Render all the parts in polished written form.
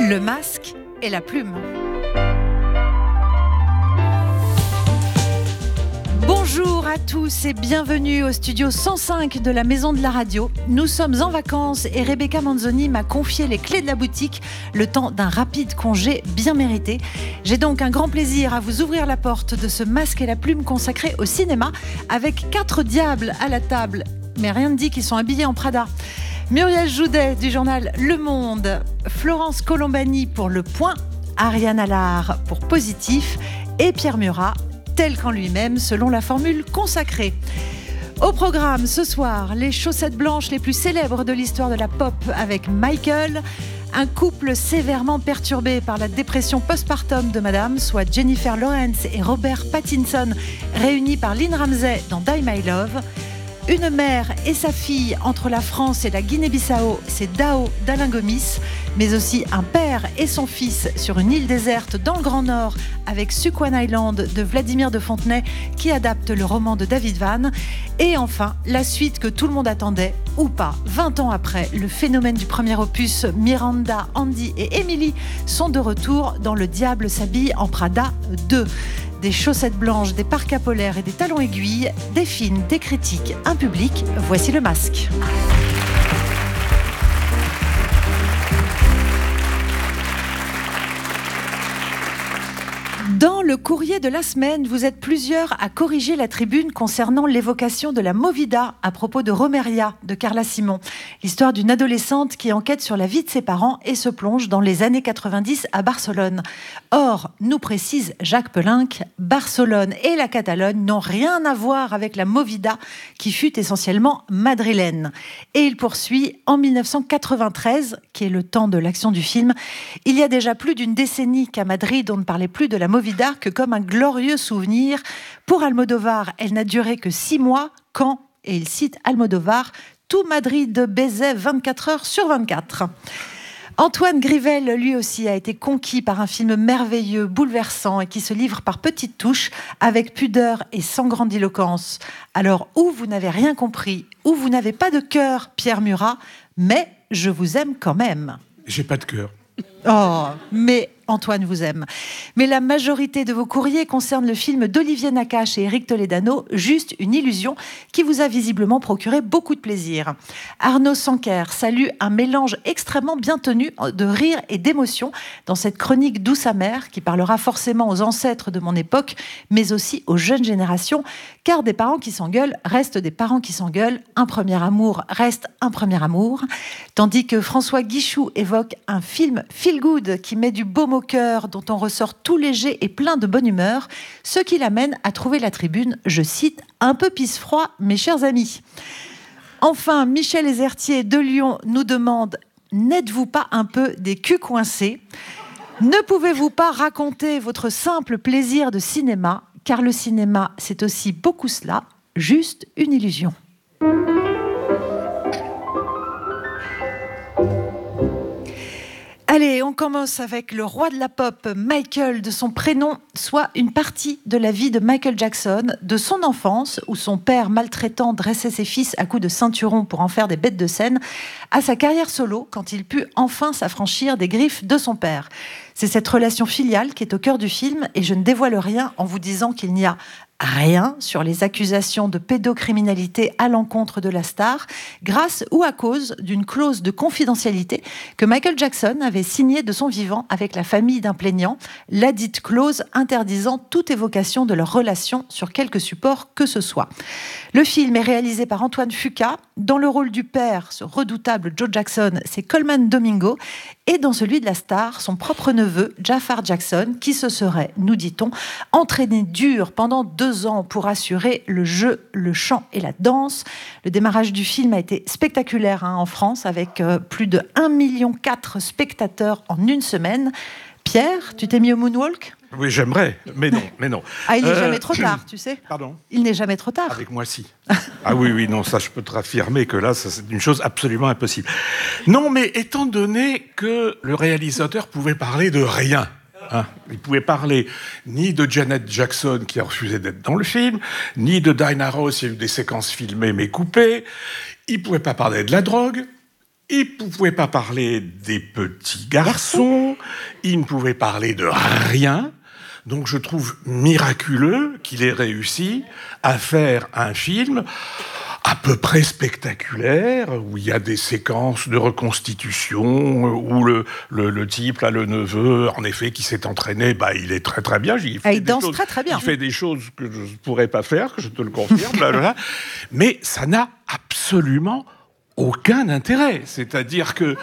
Le masque et la plume. Bonjour à tous et bienvenue au studio 105 de la Maison de la Radio. Nous sommes en vacances et Rebecca Manzoni m'a confié les clés de la boutique, le temps d'un rapide congé bien mérité. J'ai donc un grand plaisir à vous ouvrir la porte de ce masque et la plume consacré au cinéma avec 4 diables à la table. Mais rien ne dit qu'ils sont habillés en Prada. Muriel Joudet du journal Le Monde, Florence Colombani pour Le Point, Ariane Allard pour Positif et Pierre Murat, tel qu'en lui-même, selon la formule consacrée. Au programme, ce soir, les chaussettes blanches les plus célèbres de l'histoire de la pop avec Michael, un couple sévèrement perturbé par la dépression postpartum de Madame, soit Jennifer Lawrence et Robert Pattinson, réunis par Lynn Ramsay dans Die My Love. Une mère et sa fille entre la France et la Guinée-Bissau, c'est Dao d'Alain Gomis, mais aussi un père et son fils sur une île déserte dans le Grand Nord avec Sukwan Island de Vladimir de Fontenay qui adapte le roman de David Vann. Et enfin, la suite que tout le monde attendait, ou pas, 20 ans après, le phénomène du premier opus, Miranda, Andy et Emily sont de retour dans Le Diable s'habille en Prada 2. Des chaussettes blanches, des parkas polaires et des talons aiguilles, des films, des critiques, un public, voici le masque. Dans le courrier de la semaine, vous êtes plusieurs à corriger la tribune concernant l'évocation de la Movida à propos de Romeria de Carla Simon. L'histoire d'une adolescente qui enquête sur la vie de ses parents et se plonge dans les années 90 à Barcelone. Or, nous précise Jacques Pelinck, Barcelone et la Catalogne n'ont rien à voir avec la Movida qui fut essentiellement madrilène. Et il poursuit en 1993, qui est le temps de l'action du film, il y a déjà plus d'une décennie qu'à Madrid on ne parlait plus de la Movida que comme un glorieux souvenir. Pour Almodovar, elle n'a duré que 6 mois quand, et il cite Almodovar, tout Madrid baisait 24 heures sur 24. Antoine Grivel, lui aussi, a été conquis par un film merveilleux, bouleversant et qui se livre par petites touches, avec pudeur et sans grandiloquence. Alors, ou vous n'avez rien compris, ou vous n'avez pas de cœur, Pierre Murat, mais je vous aime quand même. J'ai pas de cœur. Oh, mais Antoine vous aime. Mais la majorité de vos courriers concernent le film d'Olivier Nakache et Éric Toledano, Juste une illusion, qui vous a visiblement procuré beaucoup de plaisir. Arnaud Sanquer salue un mélange extrêmement bien tenu de rire et d'émotion dans cette chronique douce amère qui parlera forcément aux ancêtres de mon époque, mais aussi aux jeunes générations, car des parents qui s'engueulent restent des parents qui s'engueulent, un premier amour reste un premier amour, tandis que François Guichou évoque un film feel good qui met du baume au cœur, dont on ressort tout léger et plein de bonne humeur, ce qui l'amène à trouver la tribune, je cite, un peu pisse-froid, mes chers amis. Enfin, Michel Ezertier de Lyon nous demande, n'êtes-vous pas un peu des culs coincés ? Ne pouvez-vous pas raconter votre simple plaisir de cinéma, car le cinéma, c'est aussi beaucoup cela, juste une illusion. Allez, on commence avec le roi de la pop, Michael, de son prénom, soit une partie de la vie de Michael Jackson, de son enfance, où son père maltraitant dressait ses fils à coups de ceinturon pour en faire des bêtes de scène, à sa carrière solo, quand il put enfin s'affranchir des griffes de son père. C'est cette relation filiale qui est au cœur du film, et je ne dévoile rien en vous disant qu'il n'y a rien sur les accusations de pédocriminalité à l'encontre de la star, grâce ou à cause d'une clause de confidentialité que Michael Jackson avait signée de son vivant avec la famille d'un plaignant, ladite clause interdisant toute évocation de leur relation sur quelque support que ce soit. Le film est réalisé par Antoine Fuqua. Dans le rôle du père, ce redoutable Joe Jackson, c'est Coleman Domingo, et dans celui de la star, son propre neveu, Jafar Jackson, qui se serait, nous dit-on, entraîné dur pendant 2 ans pour assurer le jeu, le chant et la danse. Le démarrage du film a été spectaculaire en France, avec plus de 1,4 million de spectateurs en une semaine. Pierre, tu t'es mis au moonwalk ? Oui, j'aimerais, mais non. Ah, il n'est jamais trop tard, tu sais. Pardon ? Il n'est jamais trop tard. Avec moi, si. Ah oui, non, ça, je peux te raffirmer que là, ça, c'est une chose absolument impossible. Non, mais étant donné que le réalisateur pouvait parler de rien, il pouvait parler ni de Janet Jackson, qui a refusé d'être dans le film, ni de Diana Ross, il y a eu des séquences filmées mais coupées, il pouvait pas parler de la drogue, Il ne pouvait pas parler des petits garçons, il ne pouvait parler de rien. Donc je trouve miraculeux qu'il ait réussi à faire un film à peu près spectaculaire, où il y a des séquences de reconstitution, où le type, là, le neveu, en effet, qui s'est entraîné, il est très très bien. Il danse très très bien. Il fait des choses que je ne pourrais pas faire, que je te le confirme, mais ça n'a absolument aucun intérêt. C'est-à-dire que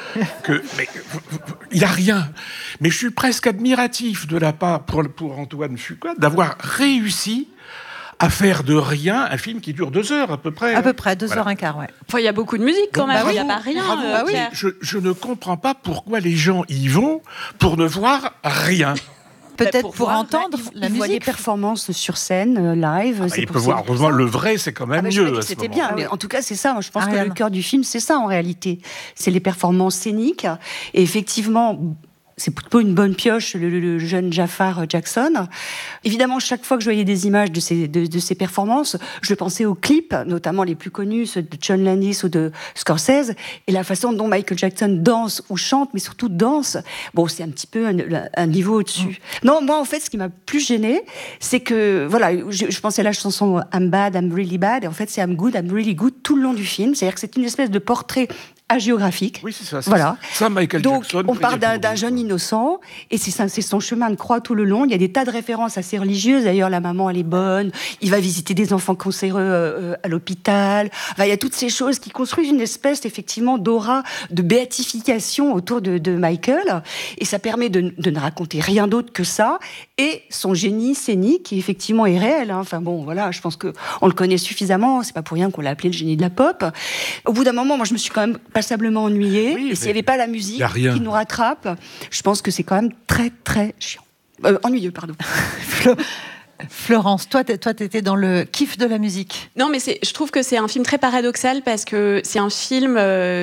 il n'y a rien. Mais je suis presque admiratif de la part, pour Antoine Fuqua, d'avoir réussi à faire de rien un film qui dure 2 heures à peu près. À peu près, 2h15, ouais. Enfin, il y a beaucoup de musique quand même, il n'y a pas rien. Oui. Je ne comprends pas pourquoi les gens y vont pour ne voir rien. Peut-être pour entendre la musique. Il voit les performances sur scène, live. Il peut voir, le vrai, c'est quand même mieux. C'était bien, mais en tout cas, c'est ça. Moi, je pense que le cœur du film, c'est ça en réalité. C'est les performances scéniques. Et effectivement, c'est plutôt une bonne pioche, le jeune Jafar Jackson. Évidemment, chaque fois que je voyais des images de ces performances, je pensais aux clips, notamment les plus connus, ceux de John Landis ou de Scorsese, et la façon dont Michael Jackson danse ou chante, mais surtout danse. Bon, c'est un petit peu un niveau au-dessus. Non, moi, en fait, ce qui m'a plus gênée, c'est que, voilà, je pensais à la chanson I'm Bad, I'm Really Bad, et en fait, c'est I'm Good, I'm Really Good tout le long du film. C'est-à-dire que c'est une espèce de portrait géographique. Oui, c'est ça. Voilà. Ça, Michael Donc, Jackson. on parle d'un jeune innocent, et c'est son chemin de croix tout le long. Il y a des tas de références assez religieuses. D'ailleurs, la maman, elle est bonne. Il va visiter des enfants cancéreux à l'hôpital. Enfin, il y a toutes ces choses qui construisent une espèce, effectivement, d'aura de béatification autour de Michael. Et ça permet de ne raconter rien d'autre que ça. Et son génie scénique, qui effectivement est réel. Enfin bon, voilà, je pense qu'on le connaît suffisamment. C'est pas pour rien qu'on l'a appelé le génie de la pop. Au bout d'un moment, moi, je me suis quand même passablement ennuyée. Oui, et s'il n'y avait pas la musique qui nous rattrape, je pense que c'est quand même très, très chiant. Ennuyeux, pardon. Florence, toi, t'étais dans le kiff de la musique. Non, mais je trouve que c'est un film très paradoxal parce que c'est un film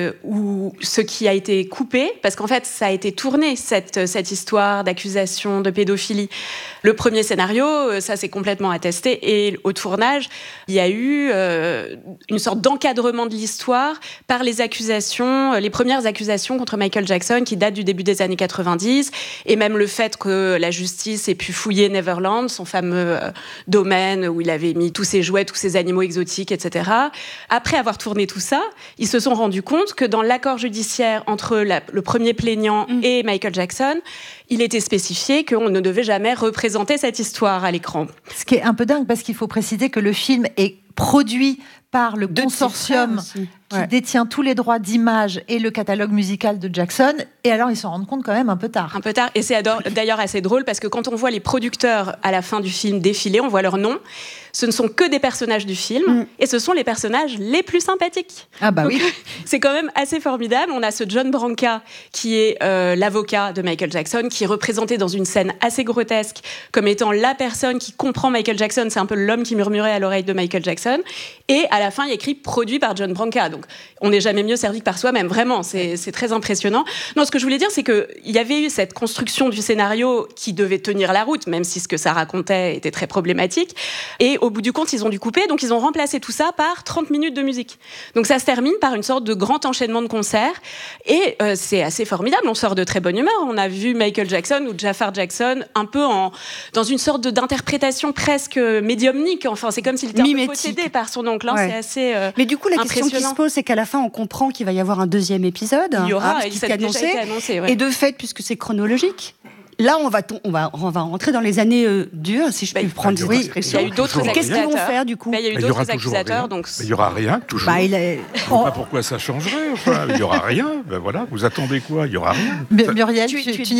où ce qui a été coupé, parce qu'en fait, ça a été tourné, cette histoire d'accusation de pédophilie. Le premier scénario, ça c'est complètement attesté, et au tournage, il y a eu une sorte d'encadrement de l'histoire par les accusations, les premières accusations contre Michael Jackson qui datent du début des années 90, et même le fait que la justice ait pu fouiller Neverland, son fameux domaine où il avait mis tous ses jouets, tous ses animaux exotiques, etc. Après avoir tourné tout ça, ils se sont rendus compte que dans l'accord judiciaire entre le premier plaignant et Michael Jackson, il était spécifié qu'on ne devait jamais représenter cette histoire à l'écran. Ce qui est un peu dingue, parce qu'il faut préciser que le film est produit par le consortium qui détient tous les droits d'image et le catalogue musical de Jackson. Et alors, ils s'en rendent compte quand même un peu tard. Un peu tard. Et c'est d'ailleurs assez drôle parce que quand on voit les producteurs à la fin du film défiler, on voit leur nom. Ce ne sont que des personnages du film et ce sont les personnages les plus sympathiques. Ah bah oui. C'est quand même assez formidable. On a ce John Branca qui est l'avocat de Michael Jackson, qui est représenté dans une scène assez grotesque comme étant la personne qui comprend Michael Jackson. C'est un peu l'homme qui murmurait à l'oreille de Michael Jackson. Et à la fin, il y a écrit produit par John Branca. Donc on n'est jamais mieux servi que par soi-même. Vraiment, c'est très impressionnant. Non, ce que je voulais dire, c'est qu'il y avait eu cette construction du scénario qui devait tenir la route, même si ce que ça racontait était très problématique. Et au bout du compte, ils ont dû couper, donc ils ont remplacé tout ça par 30 minutes de musique. Donc ça se termine par une sorte de grand enchaînement de concerts, et c'est assez formidable, on sort de très bonne humeur. On a vu Michael Jackson ou Jafar Jackson un peu dans une sorte d'interprétation presque médiumnique, enfin c'est comme s'il était un peu possédé par son oncle, c'est assez mais du coup la question qui se pose, c'est qu'à la fin on comprend qu'il va y avoir un deuxième épisode, il y aura, qui s'est annoncé, ouais. Et de fait, puisque c'est chronologique, là, on va rentrer dans les années dures, si je peux prendre cette expression. Il y a eu d'autres accusateurs. Qu'est-ce qu'ils vont faire, du coup ? Il y a eu d'autres accusateurs. Donc... Il n'y aura rien, toujours. Je ne vois pas pourquoi ça changerait. Enfin, il n'y aura rien. Ben voilà, vous attendez quoi ? Il n'y aura rien. Muriel, tu